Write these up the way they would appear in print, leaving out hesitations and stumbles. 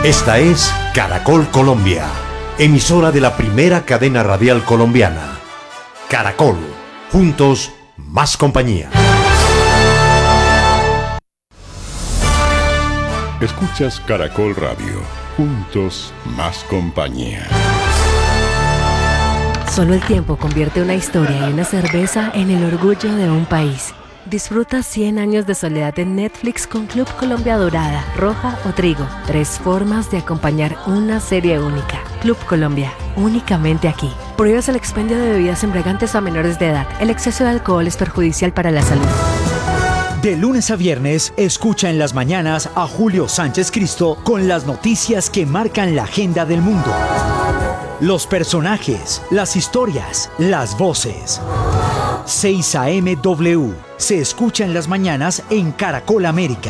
Esta es Caracol Colombia, emisora de la primera cadena radial colombiana. Caracol, juntos más compañía. Escuchas Caracol Radio, juntos más compañía. Solo el tiempo convierte una historia y una cerveza en el orgullo de un país. Disfruta 100 años de soledad en Netflix con Club Colombia Dorada, Roja o Trigo. 3 formas de acompañar una serie única. Club Colombia, únicamente aquí. Prohíbes el expendio de bebidas embriagantes a menores de edad. El exceso de alcohol es perjudicial para la salud. De lunes a viernes, escucha en las mañanas a Julio Sánchez Cristo con las noticias que marcan la agenda del mundo. Los personajes, las historias, las voces. 6 a.m. W. Se escucha en las mañanas en Caracol América.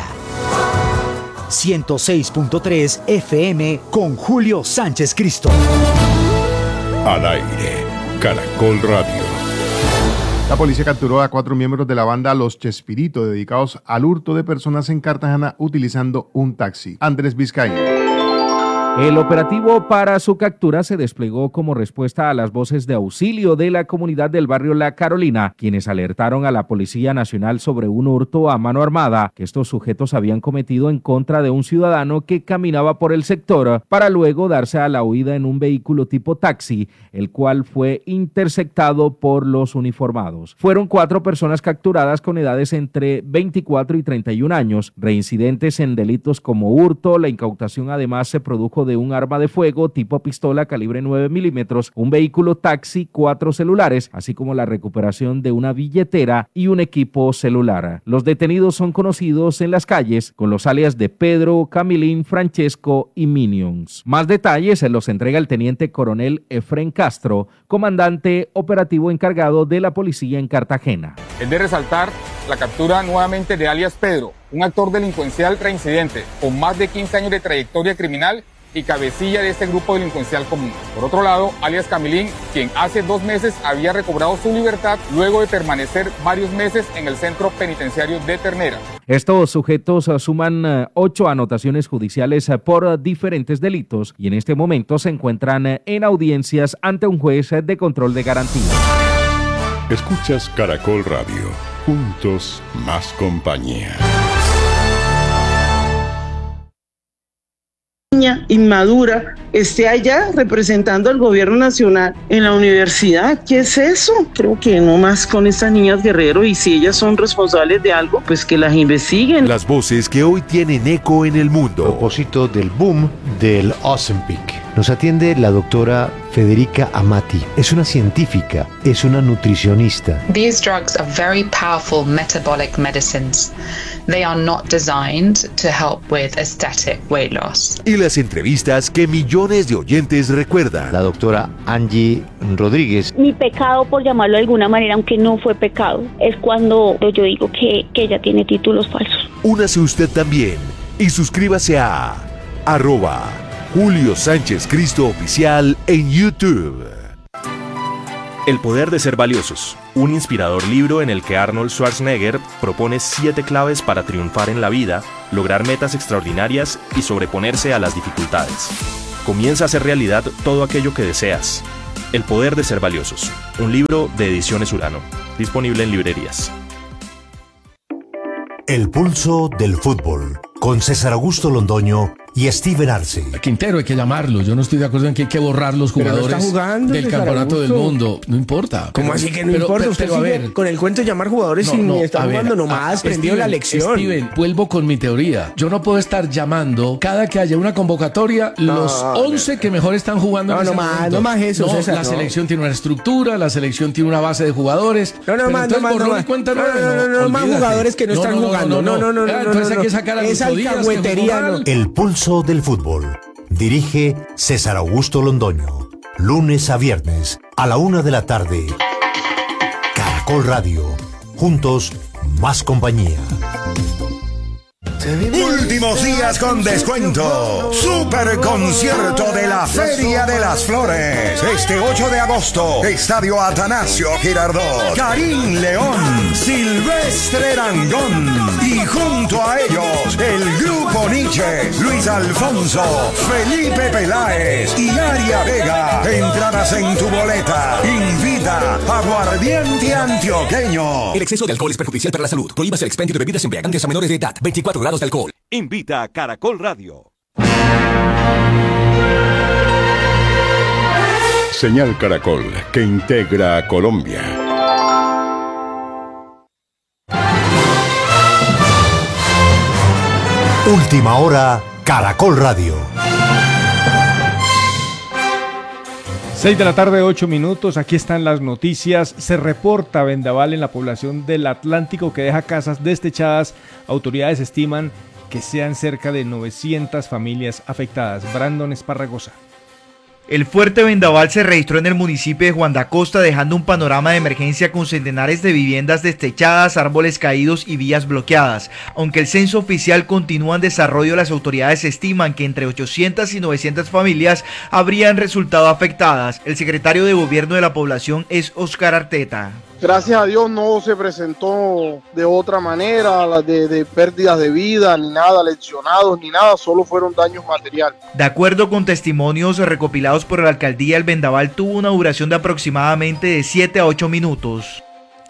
106.3 FM con Julio Sánchez Cristo. Al aire, Caracol Radio. La policía capturó a 4 miembros de la banda Los Chespirito, dedicados al hurto de personas en Cartagena utilizando un taxi. Andrés Vizcaíno. El operativo para su captura se desplegó como respuesta a las voces de auxilio de la comunidad del barrio La Carolina, quienes alertaron a la Policía Nacional sobre un hurto a mano armada que estos sujetos habían cometido en contra de un ciudadano que caminaba por el sector para luego darse a la huida en un vehículo tipo taxi, el cual fue interceptado por los uniformados. Fueron 4 personas capturadas con edades entre 24 y 31 años, reincidentes en delitos como hurto. La incautación además se produjo de un arma de fuego tipo pistola calibre 9 milímetros, un vehículo taxi, 4 celulares, así como la recuperación de una billetera y un equipo celular. Los detenidos son conocidos en las calles con los alias de Pedro, Camilín, Francesco y Minions. Más detalles se los entrega el teniente coronel Efrén Castro, comandante operativo encargado de la policía en Cartagena. Es de resaltar la captura nuevamente de alias Pedro, un actor delincuencial reincidente con más de 15 años de trayectoria criminal y cabecilla de este grupo delincuencial común. Por otro lado, alias Camilín, quien hace 2 meses había recobrado su libertad luego de permanecer varios meses en el centro penitenciario de Ternera. Estos sujetos suman 8 anotaciones judiciales por diferentes delitos y en este momento se encuentran en audiencias ante un juez de control de garantías. Escuchas Caracol Radio, juntos más compañía. Niña inmadura esté allá representando al gobierno nacional en la universidad. ¿Qué es eso? Creo que no más con estas niñas Guerrero, y si ellas son responsables de algo, pues que las investiguen. Las voces que hoy tienen eco en el mundo. A propósito del boom del Ozempic, nos atiende la doctora Federica Amati. Es una científica, es una nutricionista. These drugs are very powerful metabolic medicines. They are not designed to help with aesthetic weight loss. Y las entrevistas que millones de oyentes recuerdan. La doctora Angie Rodríguez. Mi pecado, por llamarlo de alguna manera, aunque no fue pecado, es cuando yo digo que ella tiene títulos falsos. Únase usted también y suscríbase a @Julio Sánchez Cristo Oficial en YouTube. El poder de ser valiosos, un inspirador libro en el que Arnold Schwarzenegger propone 7 claves para triunfar en la vida, lograr metas extraordinarias y sobreponerse a las dificultades. Comienza a hacer realidad todo aquello que deseas. El poder de ser valiosos, un libro de Ediciones Urano, disponible en librerías. El pulso del fútbol, con César Augusto Londoño y Steven Arce. Quintero hay que llamarlo. Yo no estoy de acuerdo en que hay que borrar los jugadores del campeonato del mundo. No importa. ¿Cómo así que no importa? Usted pero a ver, con el cuento de llamar jugadores y está jugando nomás. Aprendió la lección. Steven, vuelvo con mi teoría. Yo no puedo estar llamando cada que haya una convocatoria los 11 que mejor están jugando en ese momento. No más eso, César. La selección tiene una estructura, la selección tiene una base de jugadores. No más jugadores que no están jugando. No. Entonces hay que sacar a esa alcahuetería. El pulso del fútbol. Dirige César Augusto Londoño. Lunes a viernes a la 1 de la tarde. Caracol Radio. Juntos, más compañía. Últimos días días con descuento. Super concierto de la Feria de las Flores. Este 8 de agosto, Estadio Atanasio Girardot. Karim León, Silvestre Dangond. Y junto a ellos, el Grupo Nietzsche, Luis Alfonso, Felipe Peláez y Aria Vega. Entradas en tu boleta. Invita Aguardiente Antioqueño. El exceso de alcohol es perjudicial para la salud. Prohíbas el expendio de bebidas embriagantes a menores de edad. 24 grados de alcohol. Invita a Caracol Radio. Señal Caracol, que integra a Colombia. Última hora, Caracol Radio. 6 de la tarde, 8 minutos. Aquí están las noticias. Se reporta vendaval en la población del Atlántico que deja casas destechadas. Autoridades estiman que sean cerca de 900 familias afectadas. Brandon Esparragosa. El fuerte vendaval se registró en el municipio de Juan de Acosta, dejando un panorama de emergencia con centenares de viviendas destechadas, árboles caídos y vías bloqueadas. Aunque el censo oficial continúa en desarrollo, las autoridades estiman que entre 800 y 900 familias habrían resultado afectadas. El secretario de Gobierno de la población es Oscar Arteta. Gracias a Dios no se presentó de otra manera, de pérdidas de vida, ni nada, lesionados, ni nada, solo fueron daños materiales. De acuerdo con testimonios recopilados por la alcaldía, el vendaval tuvo una duración de aproximadamente de 7 a 8 minutos.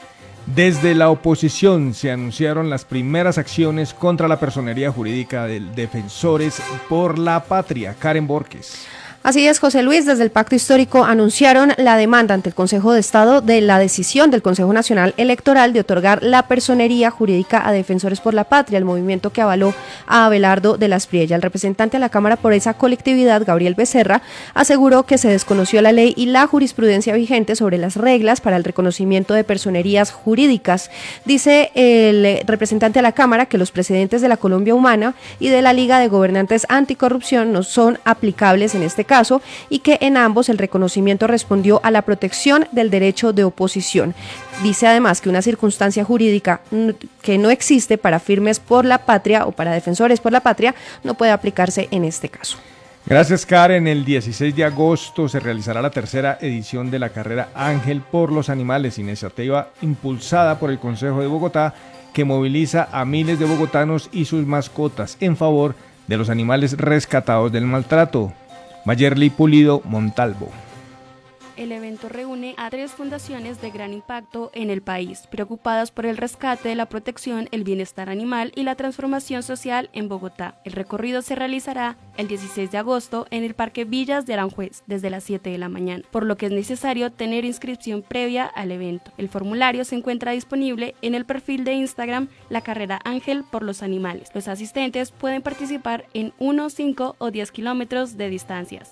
Desde la oposición se anunciaron las primeras acciones contra la personería jurídica de Defensores por la Patria. Karen Borges. Así es, José Luis, desde el Pacto Histórico anunciaron la demanda ante el Consejo de Estado de la decisión del Consejo Nacional Electoral de otorgar la personería jurídica a Defensores por la Patria, el movimiento que avaló a Abelardo de las Priella. El representante a la Cámara por esa colectividad, Gabriel Becerra, aseguró que se desconoció la ley y la jurisprudencia vigente sobre las reglas para el reconocimiento de personerías jurídicas. Dice el representante a la Cámara que los precedentes de la Colombia Humana y de la Liga de Gobernantes Anticorrupción no son aplicables en este caso y que en ambos el reconocimiento respondió a la protección del derecho de oposición. Dice además que una circunstancia jurídica que no existe para firmes por la patria o para defensores por la patria no puede aplicarse en este caso. Gracias, Karen. El 16 de agosto se realizará la tercera edición de la carrera Ángel por los Animales, iniciativa impulsada por el Consejo de Bogotá que moviliza a miles de bogotanos y sus mascotas en favor de los animales rescatados del maltrato. Mayerly Pulido Montalvo. El evento reúne a 3 fundaciones de gran impacto en el país, preocupadas por el rescate, la protección, el bienestar animal y la transformación social en Bogotá. El recorrido se realizará el 16 de agosto en el Parque Villas de Aranjuez, desde las 7 de la mañana, por lo que es necesario tener inscripción previa al evento. El formulario se encuentra disponible en el perfil de Instagram La Carrera Ángel por los Animales. Los asistentes pueden participar en 1, 5 o 10 kilómetros de distancias.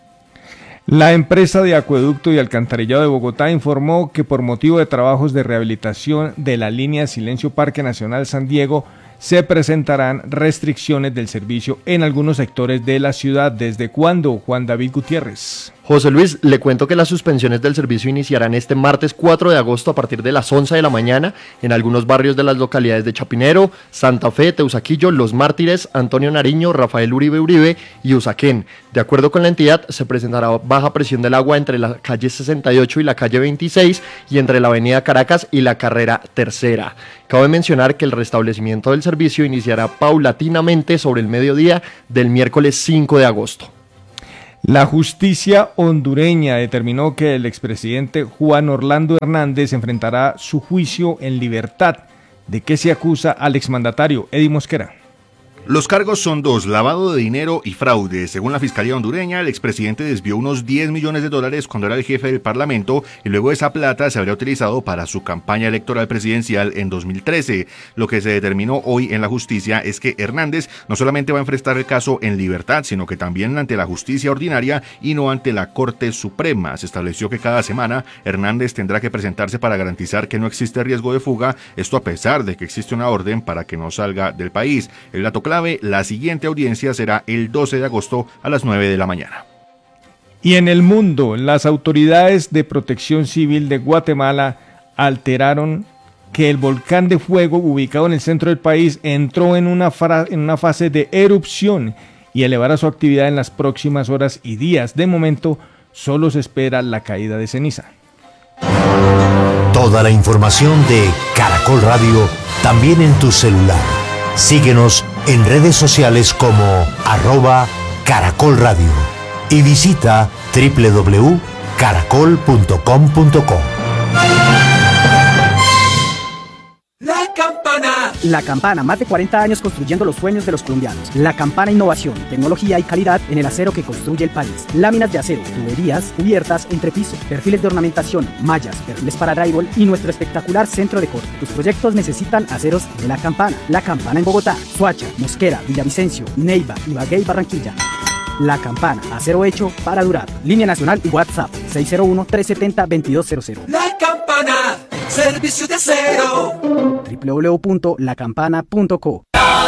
La empresa de acueducto y alcantarillado de Bogotá informó que por motivo de trabajos de rehabilitación de la línea Silencio Parque Nacional San Diego, se presentarán restricciones del servicio en algunos sectores de la ciudad. ¿Desde cuándo, Juan David Gutiérrez? José Luis, le cuento que las suspensiones del servicio iniciarán este martes 4 de agosto a partir de las 11 de la mañana en algunos barrios de las localidades de Chapinero, Santa Fe, Teusaquillo, Los Mártires, Antonio Nariño, Rafael Uribe y Usaquén. De acuerdo con la entidad, se presentará baja presión del agua entre la calle 68 y la calle 26 y entre la avenida Caracas y la carrera Tercera. Cabe mencionar que el restablecimiento del servicio iniciará paulatinamente sobre el mediodía del miércoles 5 de agosto. La justicia hondureña determinó que el expresidente Juan Orlando Hernández enfrentará su juicio en libertad. ¿De qué se acusa al exmandatario? Eddie Mosquera. Los cargos son 2, lavado de dinero y fraude. Según la Fiscalía hondureña, el expresidente desvió unos $10 millones cuando era el jefe del Parlamento y luego esa plata se habría utilizado para su campaña electoral presidencial en 2013. Lo que se determinó hoy en la justicia es que Hernández no solamente va a enfrentar el caso en libertad, sino que también ante la justicia ordinaria y no ante la Corte Suprema. Se estableció que cada semana Hernández tendrá que presentarse para garantizar que no existe riesgo de fuga, esto a pesar de que existe una orden para que no salga del país. El dato clave: la siguiente audiencia será el 12 de agosto a las 9 de la mañana. Y en el mundo, las autoridades de protección civil de Guatemala alteraron que el volcán de fuego ubicado en el centro del país entró en una fase de erupción y elevará su actividad en las próximas horas y días. De momento, solo se espera la caída de ceniza. Toda la información de Caracol Radio también en tu celular. Síguenos en redes sociales como @Caracol Radio y visita www.caracol.com.co. La Campana, más de 40 años construyendo los sueños de los colombianos. La Campana, innovación, tecnología y calidad en el acero que construye el país. Láminas de acero, tuberías, cubiertas, entrepiso, perfiles de ornamentación, mallas, perfiles para drywall y nuestro espectacular centro de corte. Tus proyectos necesitan aceros de La Campana. La Campana en Bogotá, Soacha, Mosquera, Villavicencio, Neiva, Ibagué y Barranquilla. La Campana, acero hecho para durar. Línea nacional y WhatsApp 601-370-2200. La Campana, servicio de acero. www.lacampana.co.